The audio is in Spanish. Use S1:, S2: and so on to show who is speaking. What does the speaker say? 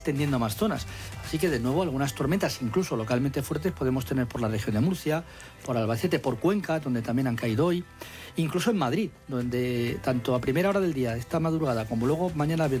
S1: extendiendo a más zonas. Así que de nuevo algunas tormentas, incluso localmente fuertes, podemos tener por la región de Murcia, por Albacete, por Cuenca, donde también han caído hoy, incluso en Madrid, donde tanto a primera hora del día, esta madrugada, como luego mañana